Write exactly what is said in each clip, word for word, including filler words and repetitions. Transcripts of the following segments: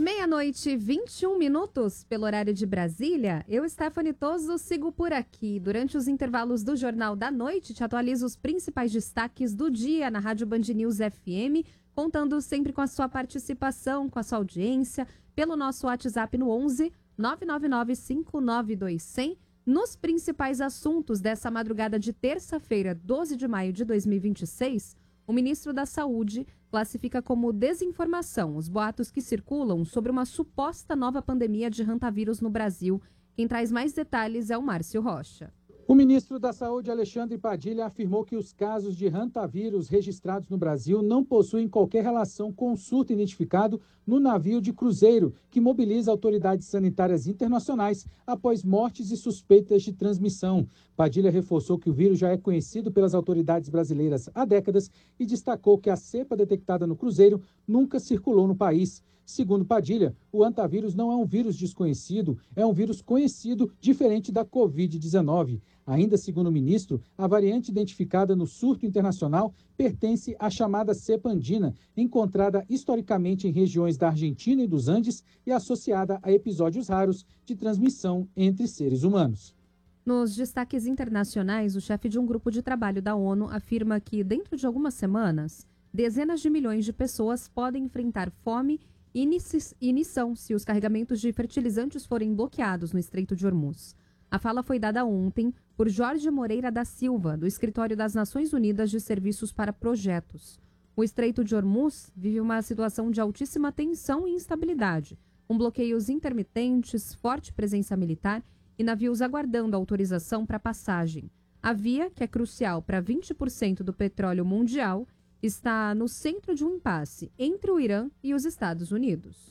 Meia-noite, vinte e um minutos, pelo horário de Brasília. Eu, Stephanie Toso, sigo por aqui. Durante os intervalos do Jornal da Noite, te atualizo os principais destaques do dia na Rádio Band News F M, contando sempre com a sua participação, com a sua audiência, pelo nosso WhatsApp no onze, nove nove nove, cinco nove dois, cem, nos principais assuntos dessa madrugada de terça-feira, doze de maio de dois mil e vinte e seis, o ministro da Saúde classifica como desinformação os boatos que circulam sobre uma suposta nova pandemia de hantavírus no Brasil. Quem traz mais detalhes é o Márcio Rocha. O ministro da Saúde, Alexandre Padilha, afirmou que os casos de hantavírus registrados no Brasil não possuem qualquer relação com o surto identificado no navio de cruzeiro, que mobiliza autoridades sanitárias internacionais após mortes e suspeitas de transmissão. Padilha reforçou que o vírus já é conhecido pelas autoridades brasileiras há décadas e destacou que a cepa detectada no cruzeiro nunca circulou no país. Segundo Padilha, o hantavírus não é um vírus desconhecido, é um vírus conhecido, diferente da covid dezenove. Ainda segundo o ministro, a variante identificada no surto internacional pertence à chamada cepa andina, encontrada historicamente em regiões da Argentina e dos Andes e associada a episódios raros de transmissão entre seres humanos. Nos destaques internacionais, o chefe de um grupo de trabalho da ONU afirma que, dentro de algumas semanas, dezenas de milhões de pessoas podem enfrentar fome e inição se os carregamentos de fertilizantes forem bloqueados no Estreito de Hormuz. A fala foi dada ontem por Jorge Moreira da Silva, do Escritório das Nações Unidas de Serviços para Projetos. O Estreito de Hormuz vive uma situação de altíssima tensão e instabilidade, com bloqueios intermitentes, forte presença militar e navios aguardando autorização para passagem. A via, que é crucial para vinte por cento do petróleo mundial, está no centro de um impasse entre o Irã e os Estados Unidos.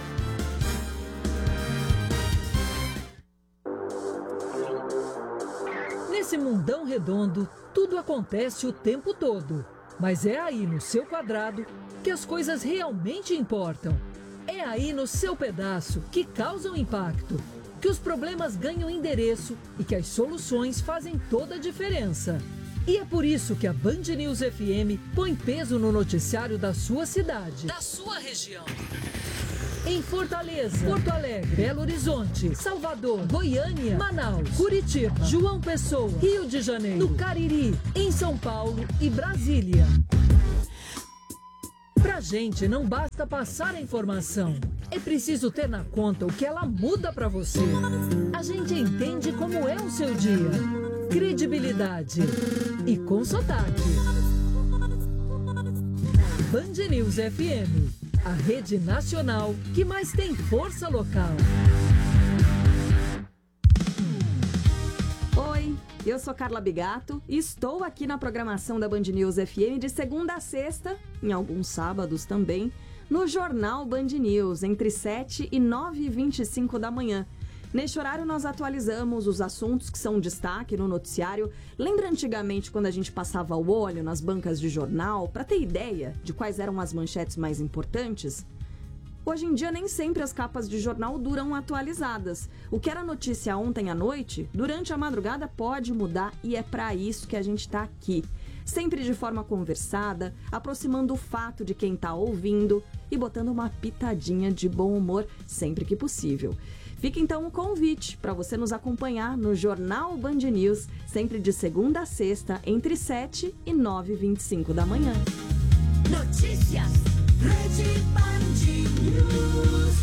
Nesse mundão redondo, tudo acontece o tempo todo. Mas é aí no seu quadrado que as coisas realmente importam. É aí no seu pedaço que causam impacto, que os problemas ganham endereço e que as soluções fazem toda a diferença. E é por isso que a Band News F M põe peso no noticiário da sua cidade, da sua região. Em Fortaleza, Porto Alegre, Belo Horizonte, Salvador, Goiânia, Manaus, Curitiba, João Pessoa, Rio de Janeiro, no Cariri, em São Paulo e Brasília. Pra gente não basta passar a informação, é preciso ter na conta o que ela muda pra você. A gente entende como é o seu dia. Credibilidade e com sotaque. Band News F M, a rede nacional que mais tem força local. Oi, eu sou Carla Bigato e estou aqui na programação da Band News F M de segunda a sexta, em alguns sábados também, no Jornal Band News, entre sete e nove e vinte e cinco da manhã. Neste horário, nós atualizamos os assuntos que são destaque no noticiário. Lembra antigamente quando a gente passava o olho nas bancas de jornal para ter ideia de quais eram as manchetes mais importantes? Hoje em dia, nem sempre as capas de jornal duram atualizadas. O que era notícia ontem à noite, durante a madrugada pode mudar e é para isso que a gente está aqui. Sempre de forma conversada, aproximando o fato de quem está ouvindo e botando uma pitadinha de bom humor sempre que possível. Fica então o convite para você nos acompanhar no Jornal Band News, sempre de segunda a sexta, entre sete e nove e vinte e cinco da manhã. Notícias, Rede Band News.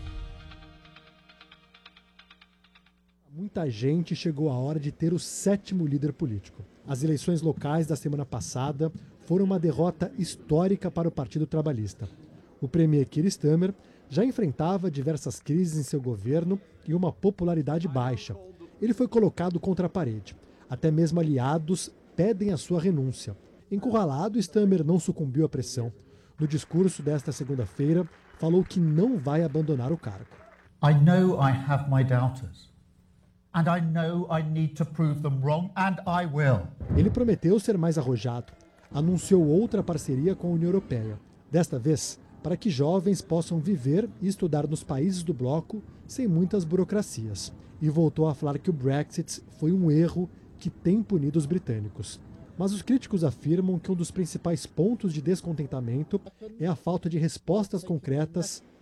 Muita gente chegou a hora de ter o sétimo líder político. As eleições locais da semana passada foram uma derrota histórica para o Partido Trabalhista. O premier Keir Starmer já enfrentava diversas crises em seu governo e uma popularidade baixa. Ele foi colocado contra a parede. Até mesmo aliados pedem a sua renúncia. Encurralado, Starmer não sucumbiu à pressão. No discurso desta segunda-feira, falou que não vai abandonar o cargo. I know I have my doubters. And I know I need to prove them wrong, and I will. Ele prometeu ser mais arrojado. Anunciou outra parceria com a União Europeia. Desta vez, para que jovens possam viver e estudar nos países do bloco sem muitas burocracias. E voltou a falar que o Brexit foi um erro que tem punido os britânicos. Mas os críticos afirmam que um dos principais pontos de descontentamento é a falta de respostas concretas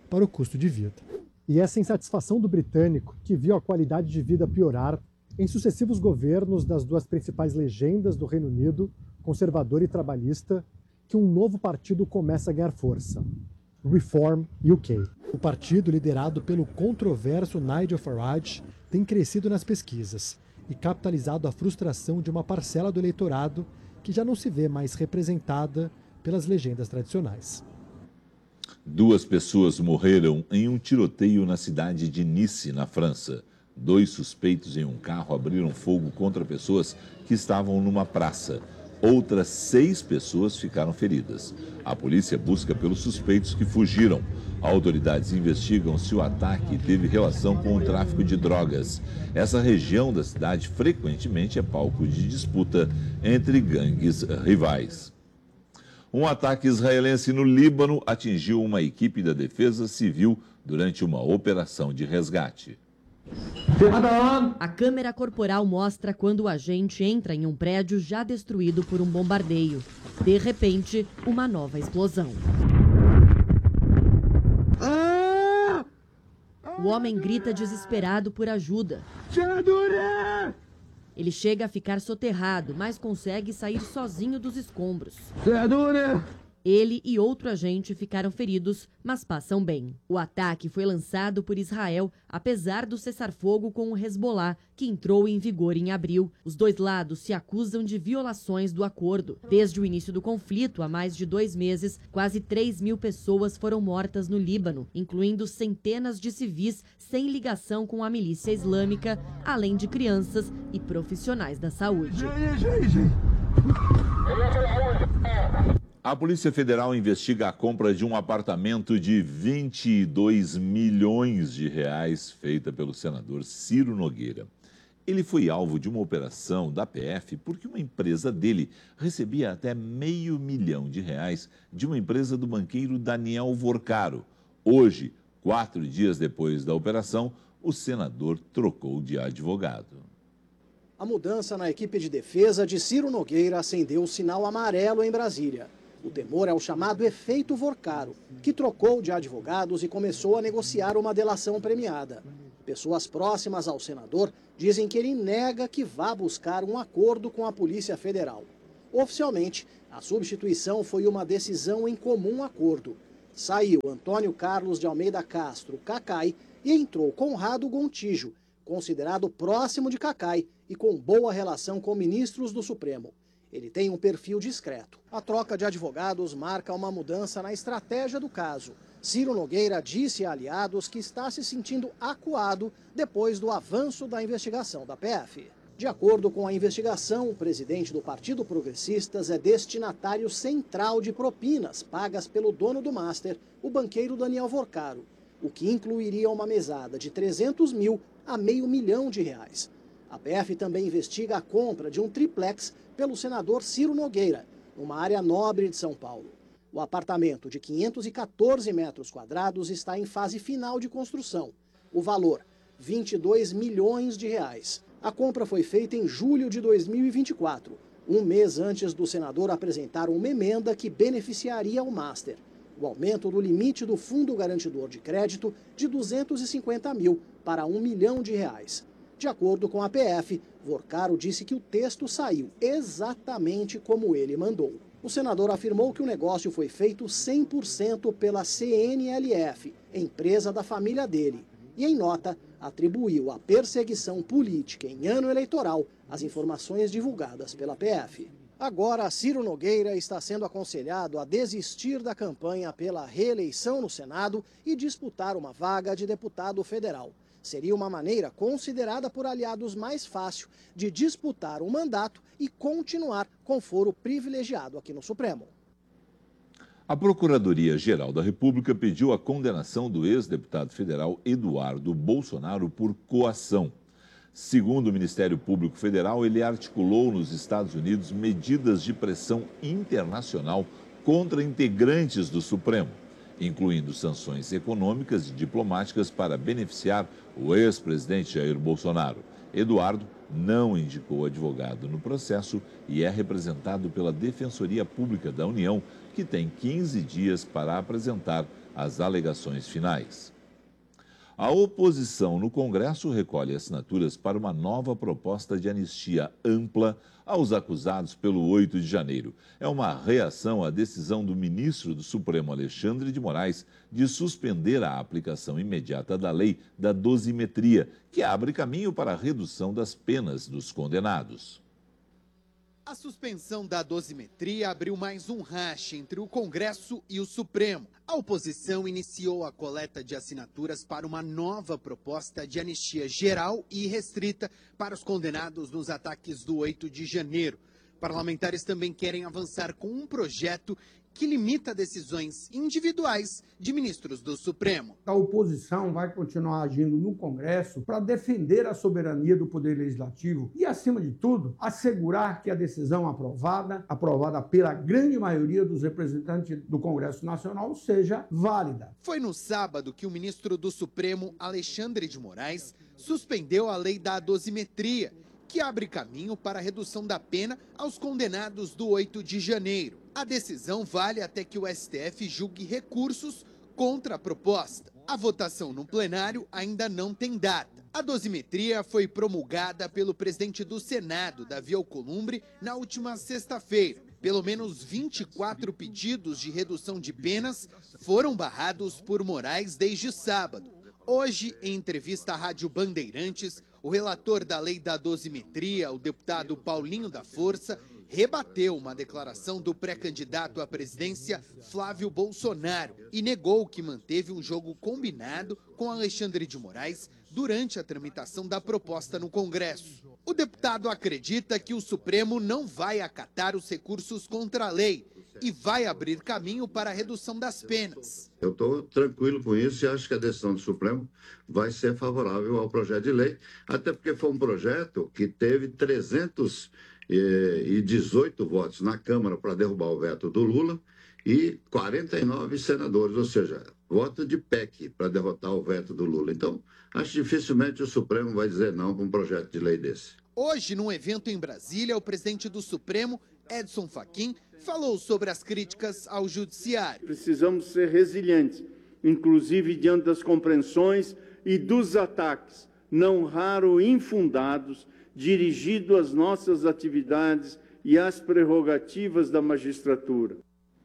para o custo de vida. E essa insatisfação do britânico, que viu a qualidade de vida piorar em sucessivos governos das duas principais legendas do Reino Unido, conservador e trabalhista, que um novo partido começa a ganhar força. Reform U K. O partido, liderado pelo controverso Nigel Farage, tem crescido nas pesquisas e capitalizado a frustração de uma parcela do eleitorado que já não se vê mais representada pelas legendas tradicionais. Duas pessoas morreram em um tiroteio na cidade de Nice, na França. Dois suspeitos em um carro abriram fogo contra pessoas que estavam numa praça. Outras seis pessoas ficaram feridas. A polícia busca pelos suspeitos que fugiram. Autoridades investigam se o ataque teve relação com o tráfico de drogas. Essa região da cidade frequentemente é palco de disputa entre gangues rivais. Um ataque israelense no Líbano atingiu uma equipe da Defesa Civil durante uma operação de resgate. A câmera corporal mostra quando o agente entra em um prédio já destruído por um bombardeio. De repente, uma nova explosão. O homem grita desesperado por ajuda. Ele chega a ficar soterrado, mas consegue sair sozinho dos escombros. Ele e outro agente ficaram feridos, mas passam bem. O ataque foi lançado por Israel, apesar do cessar-fogo com o Hezbollah, que entrou em vigor em abril. Os dois lados se acusam de violações do acordo. Desde o início do conflito, há mais de dois meses, quase três mil pessoas foram mortas no Líbano, incluindo centenas de civis sem ligação com a milícia islâmica, além de crianças e profissionais da saúde. A Polícia Federal investiga a compra de um apartamento de vinte e dois milhões de reais feita pelo senador Ciro Nogueira. Ele foi alvo de uma operação da P F porque uma empresa dele recebia até meio milhão de reais de uma empresa do banqueiro Daniel Vorcaro. Hoje, quatro dias depois da operação, o senador trocou de advogado. A mudança na equipe de defesa de Ciro Nogueira acendeu o sinal amarelo em Brasília. O temor é o chamado efeito Vorcaro, que trocou de advogados e começou a negociar uma delação premiada. Pessoas próximas ao senador dizem que ele nega que vá buscar um acordo com a Polícia Federal. Oficialmente, a substituição foi uma decisão em comum acordo. Saiu Antônio Carlos de Almeida Castro, Cacai, e entrou Conrado Gontijo, considerado próximo de Cacai e com boa relação com ministros do Supremo. Ele tem um perfil discreto. A troca de advogados marca uma mudança na estratégia do caso. Ciro Nogueira disse a aliados que está se sentindo acuado depois do avanço da investigação da P F. De acordo com a investigação, o presidente do Partido Progressistas é destinatário central de propinas pagas pelo dono do Master, o banqueiro Daniel Vorcaro, o que incluiria uma mesada de trezentos mil a meio milhão de reais. A P F também investiga a compra de um triplex pelo senador Ciro Nogueira, numa área nobre de São Paulo. O apartamento de quinhentos e quatorze metros quadrados está em fase final de construção. O valor, vinte e dois milhões de reais. A compra foi feita em julho de dois mil e vinte e quatro, um mês antes do senador apresentar uma emenda que beneficiaria o Master. O aumento do limite do Fundo Garantidor de Crédito de duzentos e cinquenta mil para um milhão de reais. De acordo com a P F, Vorcaro disse que o texto saiu exatamente como ele mandou. O senador afirmou que o negócio foi feito cem por cento pela C N L F, empresa da família dele, e em nota atribuiu à perseguição política em ano eleitoral as informações divulgadas pela P F. Agora, Ciro Nogueira está sendo aconselhado a desistir da campanha pela reeleição no Senado e disputar uma vaga de deputado federal. Seria uma maneira considerada por aliados mais fácil de disputar um mandato e continuar com foro privilegiado aqui no Supremo. A Procuradoria-Geral da República pediu a condenação do ex-deputado federal Eduardo Bolsonaro por coação. Segundo o Ministério Público Federal, ele articulou nos Estados Unidos medidas de pressão internacional contra integrantes do Supremo, incluindo sanções econômicas e diplomáticas para beneficiar o ex-presidente Jair Bolsonaro. Eduardo não indicou advogado no processo e é representado pela Defensoria Pública da União, que tem quinze dias para apresentar as alegações finais. A oposição no Congresso recolhe assinaturas para uma nova proposta de anistia ampla aos acusados pelo oito de janeiro. É uma reação à decisão do ministro do Supremo, Alexandre de Moraes, de suspender a aplicação imediata da lei da dosimetria, que abre caminho para a redução das penas dos condenados. A suspensão da dosimetria abriu mais um racha entre o Congresso e o Supremo. A oposição iniciou a coleta de assinaturas para uma nova proposta de anistia geral e restrita para os condenados nos ataques do oito de janeiro. Parlamentares também querem avançar com um projeto que limita decisões individuais de ministros do Supremo. A oposição vai continuar agindo no Congresso para defender a soberania do Poder Legislativo e, acima de tudo, assegurar que a decisão aprovada, aprovada pela grande maioria dos representantes do Congresso Nacional, seja válida. Foi no sábado que o ministro do Supremo, Alexandre de Moraes, suspendeu a lei da dosimetria, que abre caminho para a redução da pena aos condenados do oito de janeiro. A decisão vale até que o S T F julgue recursos contra a proposta. A votação no plenário ainda não tem data. A dosimetria foi promulgada pelo presidente do Senado, Davi Alcolumbre, na última sexta-feira. Pelo menos vinte e quatro pedidos de redução de penas foram barrados por Moraes desde sábado. Hoje, em entrevista à Rádio Bandeirantes, o relator da lei da dosimetria, o deputado Paulinho da Força, rebateu uma declaração do pré-candidato à presidência Flávio Bolsonaro e negou que manteve um jogo combinado com Alexandre de Moraes durante a tramitação da proposta no Congresso. O deputado acredita que o Supremo não vai acatar os recursos contra a lei e vai abrir caminho para a redução das penas. Eu estou tranquilo com isso e acho que a decisão do Supremo vai ser favorável ao projeto de lei, até porque foi um projeto que teve trezentos e dezoito votos na Câmara para derrubar o veto do Lula e quarenta e nove senadores, ou seja, voto de P E C para derrotar o veto do Lula. Então, acho que dificilmente o Supremo vai dizer não para um projeto de lei desse. Hoje, num evento em Brasília, o presidente do Supremo, Edson Fachin, falou sobre as críticas ao judiciário. Precisamos ser resilientes, inclusive diante das compreensões e dos ataques, não raro infundados, dirigido às nossas atividades e às prerrogativas da magistratura.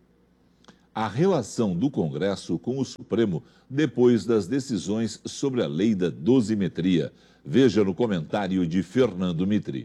A relação do Congresso com o Supremo depois das decisões sobre a lei da dosimetria. Veja no comentário de Fernando Mitri.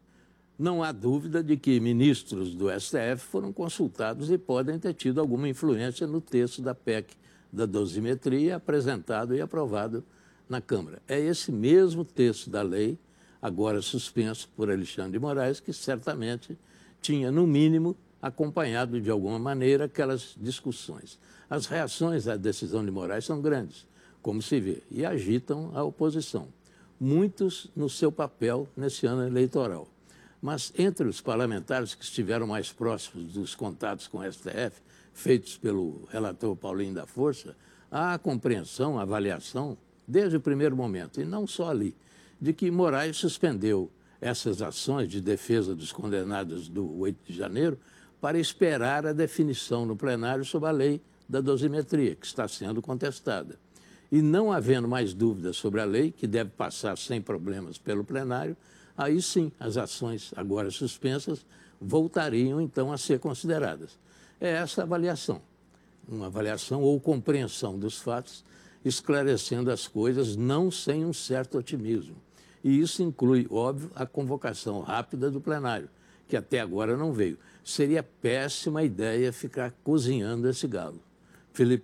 Não há dúvida de que ministros do S T F foram consultados e podem ter tido alguma influência no texto da P E C da dosimetria apresentado e aprovado na Câmara. É esse mesmo texto da lei, agora suspenso por Alexandre de Moraes, que certamente tinha, no mínimo, acompanhado de alguma maneira aquelas discussões. As reações à decisão de Moraes são grandes, como se vê, e agitam a oposição. Muitos no seu papel nesse ano eleitoral. Mas entre os parlamentares que estiveram mais próximos dos contatos com o S T F, feitos pelo relator Paulinho da Força, há a compreensão, a avaliação, desde o primeiro momento, e não só ali, de que Moraes suspendeu essas ações de defesa dos condenados do oito de janeiro para esperar a definição no plenário sobre a lei da dosimetria, que está sendo contestada. E não havendo mais dúvidas sobre a lei, que deve passar sem problemas pelo plenário, aí sim as ações agora suspensas voltariam então a ser consideradas. É essa avaliação, uma avaliação ou compreensão dos fatos, esclarecendo as coisas não sem um certo otimismo. E isso inclui, óbvio, a convocação rápida do plenário, que até agora não veio. Seria péssima ideia ficar cozinhando esse galo. Felipe.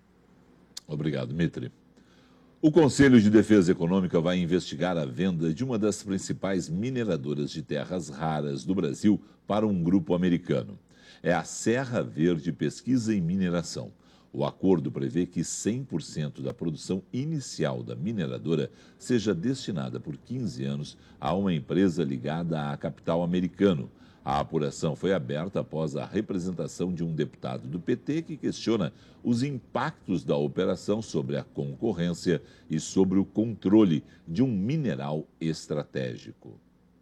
Obrigado, Mitri. O Conselho de Defesa Econômica vai investigar a venda de uma das principais mineradoras de terras raras do Brasil para um grupo americano. É a Serra Verde Pesquisa e Mineração. O acordo prevê que cem por cento da produção inicial da mineradora seja destinada por quinze anos a uma empresa ligada à capital americano. A apuração foi aberta após a representação de um deputado do P T que questiona os impactos da operação sobre a concorrência e sobre o controle de um mineral estratégico.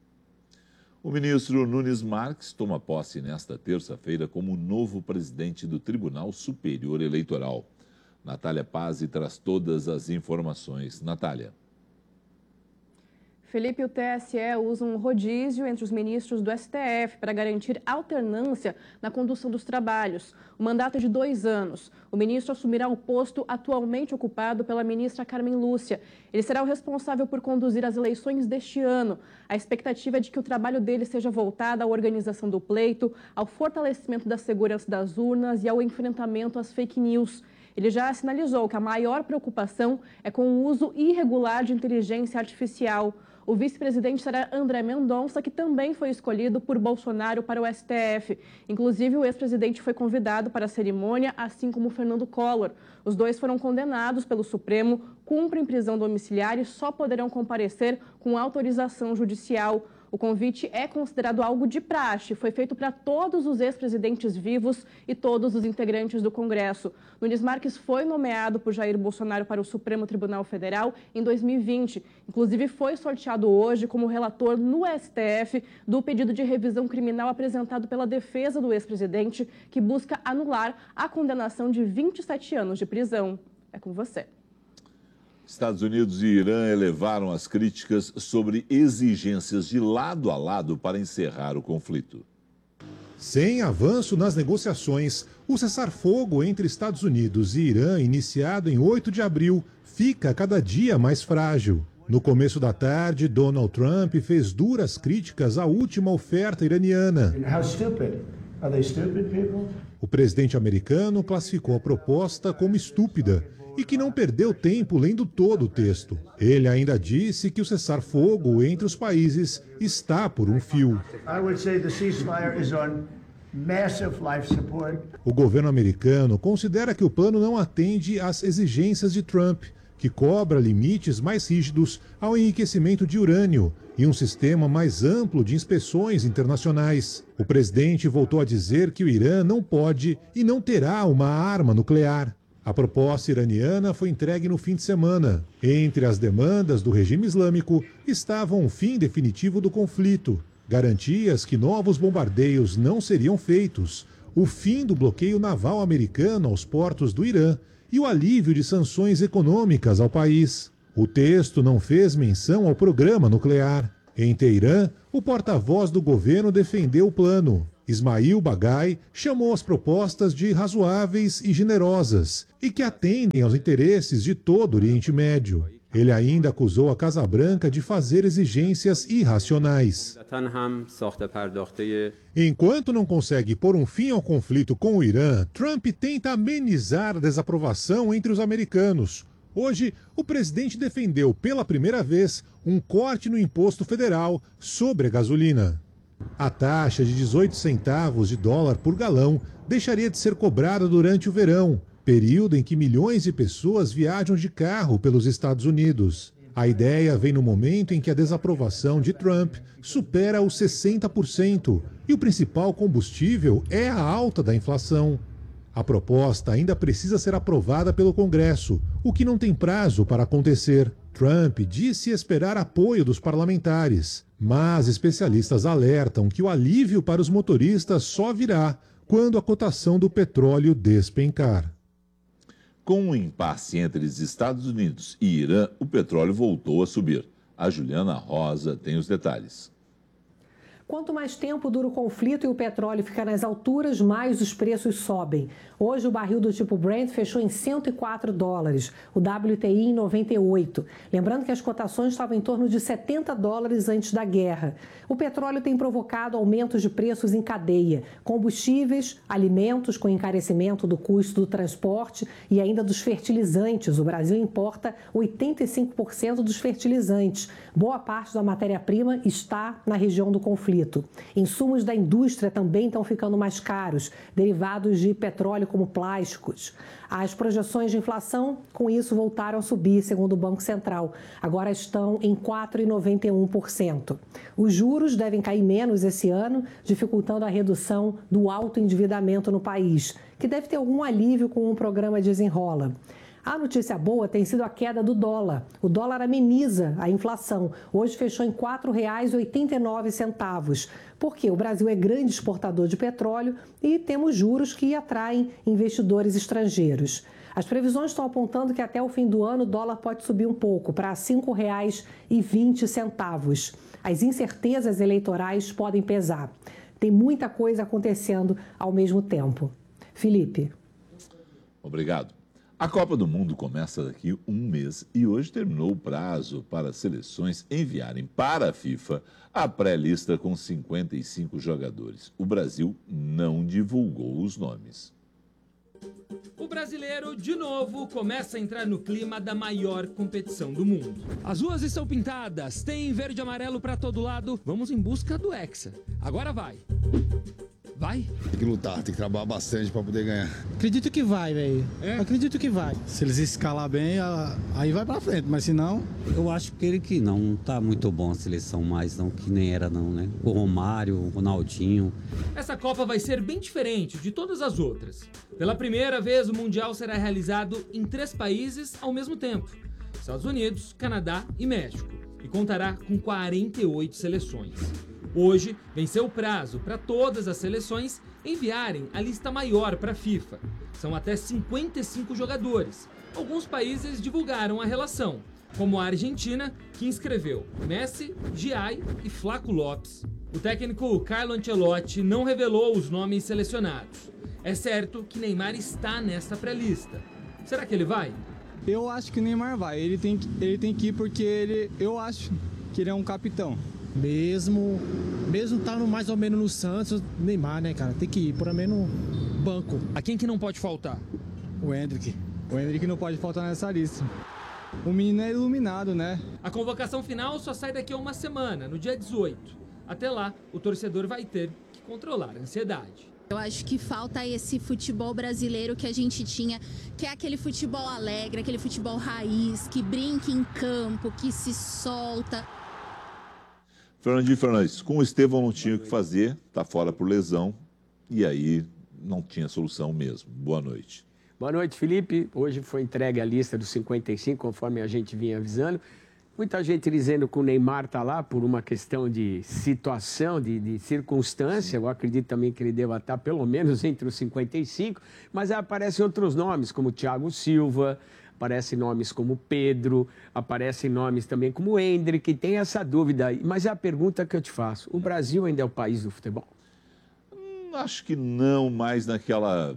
O ministro Nunes Marques toma posse nesta terça-feira como novo presidente do Tribunal Superior Eleitoral. Natália Pazzi traz todas as informações. Natália. Felipe, o T S E usa um rodízio entre os ministros do S T F para garantir alternância na condução dos trabalhos. O mandato é de dois anos. O ministro assumirá o posto atualmente ocupado pela ministra Carmen Lúcia. Ele será o responsável por conduzir as eleições deste ano. A expectativa é de que o trabalho dele seja voltado à organização do pleito, ao fortalecimento da segurança das urnas e ao enfrentamento às fake news. Ele já sinalizou que a maior preocupação é com o uso irregular de inteligência artificial. O vice-presidente será André Mendonça, que também foi escolhido por Bolsonaro para o S T F. Inclusive, o ex-presidente foi convidado para a cerimônia, assim como Fernando Collor. Os dois foram condenados pelo Supremo, cumprem prisão domiciliar e só poderão comparecer com autorização judicial. O convite é considerado algo de praxe, foi feito para todos os ex-presidentes vivos e todos os integrantes do Congresso. Nunes Marques foi nomeado por Jair Bolsonaro para o Supremo Tribunal Federal em dois mil e vinte. Inclusive, foi sorteado hoje como relator no S T F do pedido de revisão criminal apresentado pela defesa do ex-presidente, que busca anular a condenação de vinte e sete anos de prisão. É com você. Estados Unidos e Irã elevaram as críticas sobre exigências de lado a lado para encerrar o conflito. Sem avanço nas negociações, o cessar-fogo entre Estados Unidos e Irã, iniciado em oito de abril, fica cada dia mais frágil. No começo da tarde, Donald Trump fez duras críticas à última oferta iraniana. O presidente americano classificou a proposta como estúpida e que não perdeu tempo lendo todo o texto. Ele ainda disse que o cessar-fogo entre os países está por um fio. O governo americano considera que o plano não atende às exigências de Trump, que cobra limites mais rígidos ao enriquecimento de urânio e um sistema mais amplo de inspeções internacionais. O presidente voltou a dizer que o Irã não pode e não terá uma arma nuclear. A proposta iraniana foi entregue no fim de semana. Entre as demandas do regime islâmico estavam o fim definitivo do conflito, garantias que novos bombardeios não seriam feitos, o fim do bloqueio naval americano aos portos do Irã e o alívio de sanções econômicas ao país. O texto não fez menção ao programa nuclear. Em Teherã, o porta-voz do governo defendeu o plano. Ismail Bagai chamou as propostas de razoáveis e generosas e que atendem aos interesses de todo o Oriente Médio. Ele ainda acusou a Casa Branca de fazer exigências irracionais. Enquanto não consegue pôr um fim ao conflito com o Irã, Trump tenta amenizar a desaprovação entre os americanos. Hoje, o presidente defendeu pela primeira vez um corte no imposto federal sobre a gasolina. A taxa de dezoito centavos de dólar por galão deixaria de ser cobrada durante o verão, período em que milhões de pessoas viajam de carro pelos Estados Unidos. A ideia vem no momento em que a desaprovação de Trump supera os sessenta por cento e o principal combustível é a alta da inflação. A proposta ainda precisa ser aprovada pelo Congresso, o que não tem prazo para acontecer. Trump disse esperar apoio dos parlamentares, mas especialistas alertam que o alívio para os motoristas só virá quando a cotação do petróleo despencar. Com um impasse entre os Estados Unidos e Irã, o petróleo voltou a subir. A Juliana Rosa tem os detalhes. Quanto mais tempo dura o conflito e o petróleo fica nas alturas, mais os preços sobem. Hoje o barril do tipo Brent fechou em cento e quatro dólares, o W T I em noventa e oito. Lembrando que as cotações estavam em torno de setenta dólares antes da guerra. O petróleo tem provocado aumentos de preços em cadeia. Combustíveis, alimentos com encarecimento do custo do transporte e ainda dos fertilizantes. O Brasil importa oitenta e cinco por cento dos fertilizantes. Boa parte da matéria-prima está na região do conflito. Insumos da indústria também estão ficando mais caros, derivados de petróleo como plásticos. As projeções de inflação, com isso, voltaram a subir, segundo o Banco Central. Agora estão em quatro vírgula noventa e um por cento. Os juros devem cair menos esse ano, dificultando a redução do alto endividamento no país, que deve ter algum alívio com o programa Desenrola. A notícia boa tem sido a queda do dólar. O dólar ameniza a inflação. Hoje fechou em quatro reais e oitenta e nove centavos, porque o Brasil é grande exportador de petróleo e temos juros que atraem investidores estrangeiros. As previsões estão apontando que até o fim do ano o dólar pode subir um pouco, para cinco reais e vinte centavos. As incertezas eleitorais podem pesar. Tem muita coisa acontecendo ao mesmo tempo. Felipe. Obrigado. A Copa do Mundo começa daqui um mês e hoje terminou o prazo para as seleções enviarem para a FIFA a pré-lista com cinquenta e cinco jogadores. O Brasil não divulgou os nomes. O brasileiro, de novo, começa a entrar no clima da maior competição do mundo. As ruas estão pintadas, tem verde e amarelo para todo lado. Vamos em busca do Hexa. Agora vai. Vai? Tem que lutar, tem que trabalhar bastante para poder ganhar. Acredito que vai, velho. É? Acredito que vai. Se eles escalar bem, aí vai para frente, mas se não... Eu acho que ele que não, não tá muito bom a seleção mais, não, que nem era não, né? O Romário, o Ronaldinho. Essa Copa vai ser bem diferente de todas as outras. Pela primeira vez, o Mundial será realizado em três países ao mesmo tempo. Estados Unidos, Canadá e México. E contará com quarenta e oito seleções. Hoje, venceu o prazo para todas as seleções enviarem a lista maior para a FIFA. São até cinquenta e cinco jogadores. Alguns países divulgaram a relação, como a Argentina, que inscreveu Messi, Giai e Flaco Lopes. O técnico Carlo Ancelotti não revelou os nomes selecionados. É certo que Neymar está nesta pré-lista. Será que ele vai? Eu acho que o Neymar vai. Ele tem que, ele tem que ir porque ele, eu acho que ele é um capitão. Mesmo, mesmo tá no, mais ou menos no Santos, Neymar, né, cara? Tem que ir, por menos, banco. A quem que não pode faltar? O Endrick. O Endrick não pode faltar nessa lista. O menino é iluminado, né? A convocação final só sai daqui a uma semana, no dia dezoito. Até lá, o torcedor vai ter que controlar a ansiedade. Eu acho que falta esse futebol brasileiro que a gente tinha, que é aquele futebol alegre, aquele futebol raiz, que brinca em campo, que se solta. Fernandinho Fernandes, com o Estevão não tinha o que fazer, está fora por lesão, e aí não tinha solução mesmo. Boa noite. Boa noite, Felipe. Hoje foi entregue a lista dos cinquenta e cinco, conforme a gente vinha avisando. Muita gente dizendo que o Neymar está lá por uma questão de situação, de, de circunstância. Eu acredito também que ele deva estar pelo menos entre os cinquenta e cinco, mas aí aparecem outros nomes, como Thiago Silva, aparecem nomes como Pedro, aparecem nomes também como Endrick, tem essa dúvida aí. Mas é a pergunta que eu te faço, o Brasil ainda é o país do futebol? Hum, acho que não, mais naquela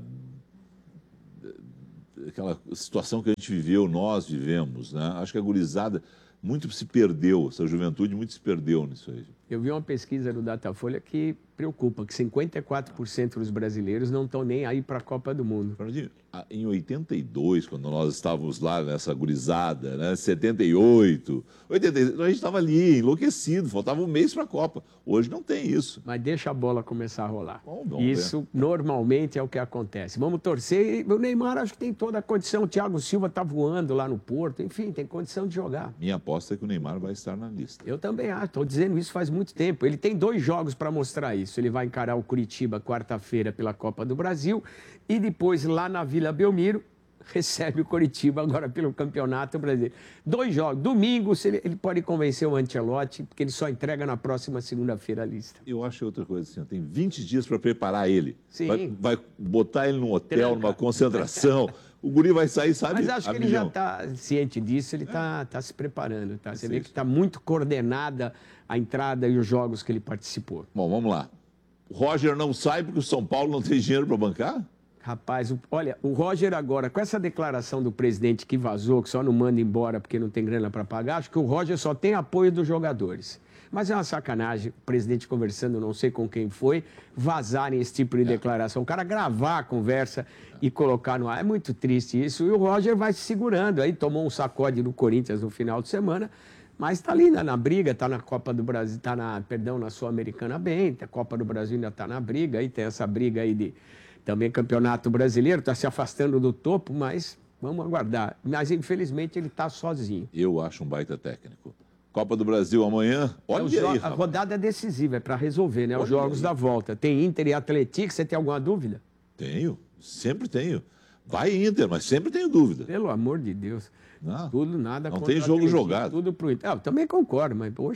aquela situação que a gente viveu, nós vivemos, né? Acho que a gurizada muito se perdeu, essa juventude muito se perdeu nisso aí. Eu vi uma pesquisa no Datafolha que preocupa, que cinquenta e quatro por cento dos brasileiros não estão nem aí para a Copa do Mundo. Em oitenta e dois, quando nós estávamos lá nessa gurizada, né? setenta e oito, oitenta e dois, a gente estava ali, enlouquecido, faltava um mês para a Copa. Hoje não tem isso. Mas deixa a bola começar a rolar. Bom, bom, isso é. normalmente é o que acontece. Vamos torcer. O Neymar acho que tem toda a condição. O Thiago Silva está voando lá no Porto. Enfim, tem condição de jogar. Minha aposta é que o Neymar vai estar na lista. Eu também acho. Estou dizendo isso faz muito tempo. Ele tem dois jogos para mostrar isso. Ele vai encarar o Curitiba quarta-feira pela Copa do Brasil e depois lá na Vila Belmiro recebe o Curitiba agora pelo Campeonato Brasileiro. Dois jogos. Domingo ele, ele pode convencer o Ancelotti, porque ele só entrega na próxima segunda-feira a lista. Eu acho outra coisa assim, tem vinte dias para preparar ele. Sim. Vai, vai botar ele num hotel, Tranca. numa concentração. O guri vai sair, sabe? Mas acho que ele milhão. já está ciente disso, ele está é. tá se preparando. Tá? Você vê que está muito coordenada a entrada e os jogos que ele participou. Bom, vamos lá. O Roger não sai porque o São Paulo não tem dinheiro para bancar? Rapaz, o, olha, o Roger agora, com essa declaração do presidente que vazou, que só não manda embora porque não tem grana para pagar, acho que o Roger só tem apoio dos jogadores. Mas é uma sacanagem, o presidente conversando, não sei com quem foi, vazarem esse tipo de é. declaração. O cara gravar a conversa é. e colocar no ar. É muito triste isso. E o Roger vai se segurando. Aí tomou um sacode do Corinthians no final de semana, mas está ali na, na briga, está na Copa do Brasil, está na, perdão, na Sul-Americana bem, a Copa do Brasil ainda está na briga, aí tem essa briga aí de também Campeonato Brasileiro, está se afastando do topo, mas vamos aguardar. Mas infelizmente ele está sozinho. Eu acho um baita técnico. Copa do Brasil amanhã, olha é aí. A rodada é decisiva, é para resolver, né? Olha os jogos aí. Da volta. Tem Inter e Atlético, você tem alguma dúvida? Tenho, sempre tenho. Vai Inter, mas sempre tenho dúvida. Pelo amor de Deus. Não, tudo, nada não tem jogo Atlético, jogado. Tudo pro Inter. Ah, eu também concordo, mas, poxa,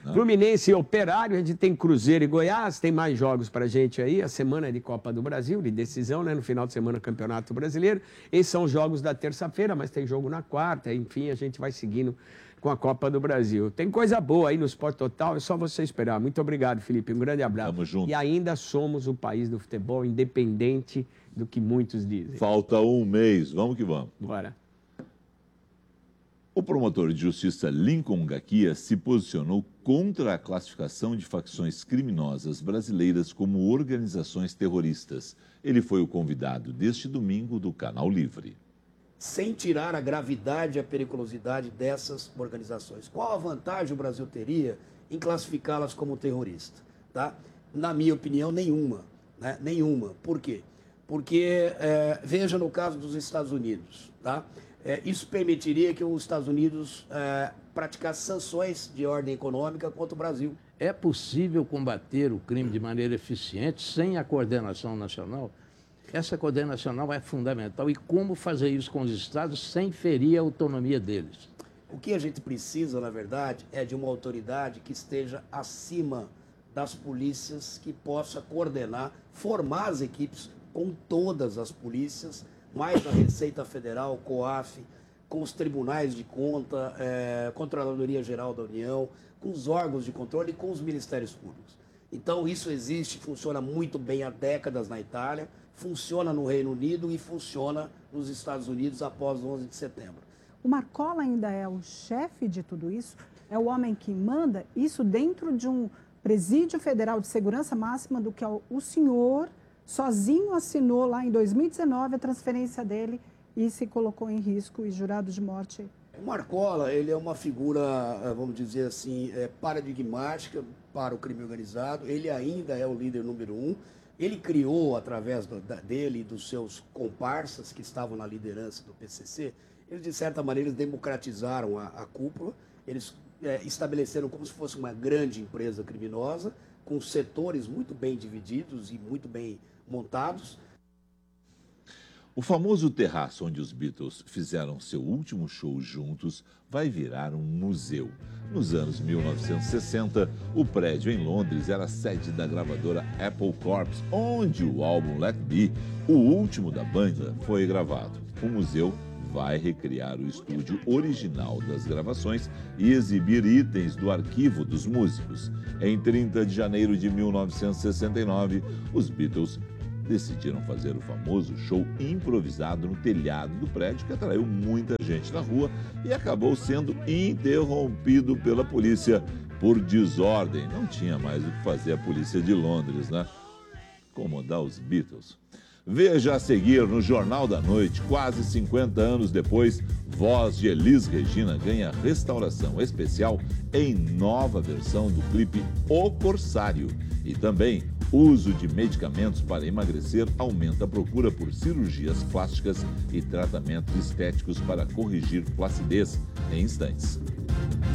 Não. Fluminense e Operário, a gente tem Cruzeiro e Goiás, tem mais jogos pra gente aí, a semana é de Copa do Brasil, de decisão, né? No final de semana, Campeonato Brasileiro. Esses são os jogos da terça-feira, mas tem jogo na quarta, enfim, a gente vai seguindo com a Copa do Brasil. Tem coisa boa aí no Sport Total, é só você esperar. Muito obrigado, Felipe, um grande abraço. Tamo junto. E ainda somos o país do futebol, independente do que muitos dizem. Falta um mês, vamos que vamos. Bora. O promotor de justiça Lincoln Gakia se posicionou contra a classificação de facções criminosas brasileiras como organizações terroristas. Ele foi o convidado deste domingo do Canal Livre. Sem tirar a gravidade e a periculosidade dessas organizações. Qual a vantagem o Brasil teria em classificá-las como terrorista? Tá? Na minha opinião, nenhuma. Né? Nenhuma. Por quê? Porque, é, veja no caso dos Estados Unidos, tá? É, isso permitiria que os Estados Unidos é, praticasse sanções de ordem econômica contra o Brasil. É possível combater o crime de maneira eficiente sem a coordenação nacional? Essa coordenação nacional é fundamental. E como fazer isso com os estados sem ferir a autonomia deles? O que a gente precisa, na verdade, é de uma autoridade que esteja acima das polícias, que possa coordenar, formar as equipes com todas as polícias, mais a Receita Federal, COAF, com os tribunais de conta, é, Controladoria Geral da União, com os órgãos de controle e com os ministérios públicos. Então, isso existe, funciona muito bem há décadas na Itália, funciona no Reino Unido e funciona nos Estados Unidos após o onze de setembro. O Marcola ainda é o chefe de tudo isso? É o homem que manda isso dentro de um presídio federal de segurança máxima do que o senhor sozinho assinou lá em dois mil e dezenove a transferência dele e se colocou em risco e jurado de morte? O Marcola, ele é uma figura, vamos dizer assim, é, paradigmática para o crime organizado. Ele ainda é o líder número um. Ele criou, através do, da, dele e dos seus comparsas que estavam na liderança do P C C, eles, de certa maneira, eles democratizaram a, a cúpula. Eles é, estabeleceram como se fosse uma grande empresa criminosa, com setores muito bem divididos e muito bem montados. O famoso terraço onde os Beatles fizeram seu último show juntos vai virar um museu. Nos anos mil novecentos e sessenta, o prédio em Londres era sede da gravadora Apple Corps, onde o álbum Let Me, o último da banda, foi gravado. O museu vai recriar o estúdio original das gravações e exibir itens do arquivo dos músicos. Em trinta de janeiro de mil novecentos e sessenta e nove, os Beatles decidiram fazer o famoso show improvisado no telhado do prédio, que atraiu muita gente na rua e acabou sendo interrompido pela polícia por desordem. Não tinha mais o que fazer a polícia de Londres, né? Incomodar os Beatles. Veja a seguir no Jornal da Noite, quase cinquenta anos depois, voz de Elis Regina ganha restauração especial em nova versão do clipe O Corsário. E também, uso de medicamentos para emagrecer aumenta a procura por cirurgias plásticas e tratamentos estéticos para corrigir flacidez. Em instantes.